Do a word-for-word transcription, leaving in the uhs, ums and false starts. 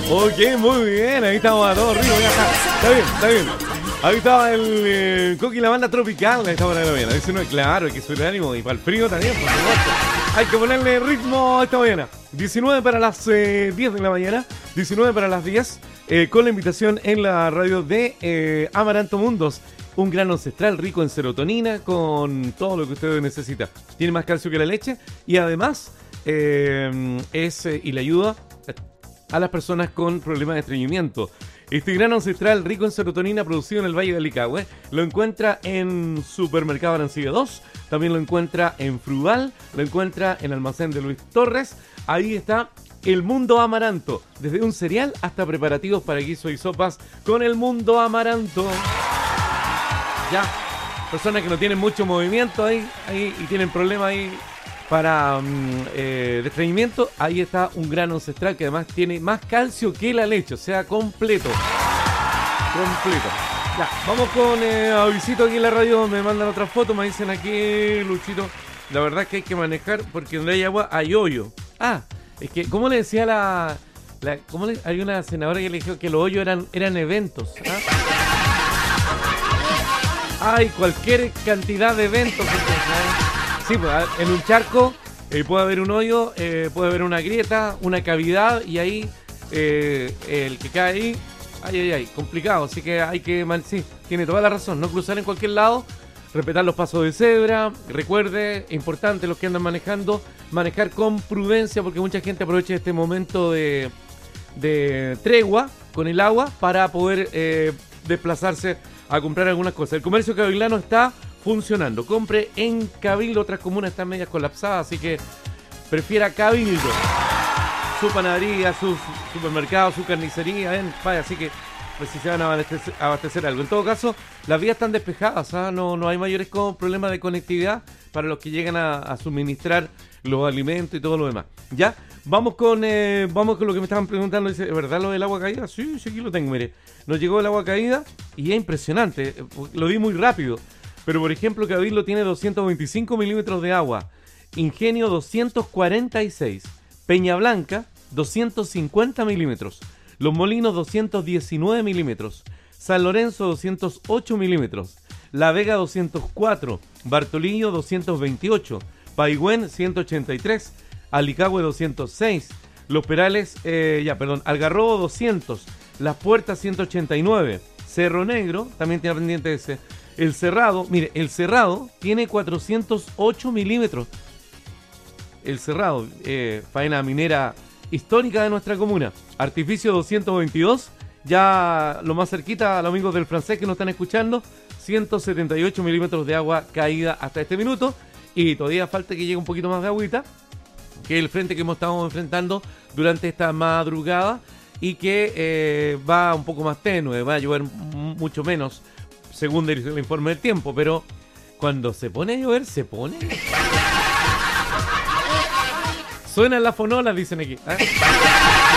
Ok, muy bien, ahí estamos a todos ríos. Está bien, está bien. Ahí estaba el eh, Coqui y la banda tropical. Ahí estamos en la mañana. Dice uno, claro, hay que subir el ánimo. Y para el frío también, por supuesto. Hay que ponerle ritmo esta mañana. diecinueve para las eh, diez de la mañana. diecinueve para las diez. Eh, con la invitación en la radio de eh, Amaranto Mundos. Un gran ancestral rico en serotonina con todo lo que usted necesita. Tiene más calcio que la leche. Y además eh, es eh, y le ayuda a las personas con problemas de estreñimiento. Este gran ancestral rico en serotonina producido en el Valle del Licahue lo encuentra en Supermercado Arancibia dos, también lo encuentra en Frugal, lo encuentra en Almacén de Luis Torres. Ahí está el Mundo Amaranto, desde un cereal hasta preparativos para guisos y sopas con el Mundo Amaranto. Ya, personas que no tienen mucho movimiento ahí, ahí y tienen problemas ahí para um, eh, de estreñimiento, ahí está un grano ancestral que además tiene más calcio que la leche, o sea, completo. Completo. Ya, vamos con eh, Avisito aquí en la radio, me mandan otra foto, me dicen aquí, Luchito, la verdad es que hay que manejar porque donde hay agua hay hoyo. Ah, es que, ¿cómo le decía la... la ¿cómo le, hay una senadora que le dijo que los hoyos eran, eran eventos? ¿Ah? Hay cualquier cantidad de eventos. Sí, pues en un charco eh, puede haber un hoyo, eh, puede haber una grieta, una cavidad y ahí eh, el que cae ahí, ay, ay, ay, complicado. Así que hay que, man, sí, tiene toda la razón, no cruzar en cualquier lado, respetar los pasos de cebra. Recuerde, importante los que andan manejando, manejar con prudencia porque mucha gente aprovecha este momento de, de tregua con el agua para poder eh, desplazarse a comprar algunas cosas. El comercio cabilano está funcionando. Compre en Cabildo, otras comunas están medias colapsadas, así que prefiera Cabildo. Su panadería, su supermercado, su carnicería, ven, vaya, así que pues, si se van a abastecer, abastecer algo. En todo caso, las vías están despejadas, ¿ah? no, no hay mayores problemas de conectividad para los que llegan a, a suministrar los alimentos y todo lo demás. ¿Ya? Vamos con eh, vamos con lo que me estaban preguntando. Dice, ¿es verdad lo del agua caída? Sí, sí, aquí lo tengo, mire. Nos llegó el agua caída y es impresionante. Lo vi muy rápido. Pero, por ejemplo, Cabildo tiene doscientos veinticinco milímetros de agua. Ingenio, doscientos cuarenta y seis. Peña Blanca, doscientos cincuenta milímetros. Los Molinos, doscientos diecinueve milímetros. San Lorenzo, doscientos ocho milímetros. La Vega, doscientos cuatro. Bartolillo, doscientos veintiocho. Paigüén, ciento ochenta y tres. Alicahue, doscientos seis. Los Perales, eh, ya, perdón, Algarrobo, doscientos. Las Puertas, ciento ochenta y nueve. Cerro Negro, también tiene pendiente ese. El Cerrado, mire, el Cerrado tiene cuatrocientos ocho milímetros. El Cerrado, eh, faena minera histórica de nuestra comuna. Artificio doscientos veintidós, ya lo más cerquita a los amigos del Francés que nos están escuchando, ciento setenta y ocho milímetros de agua caída hasta este minuto. Y todavía falta que llegue un poquito más de agüita, que el frente que hemos estado enfrentando durante esta madrugada y que eh, va un poco más tenue, va a llover m- mucho menos según el, el informe del tiempo, pero cuando se pone a llover, se pone. Suenan las fonolas, dicen aquí, ¿eh?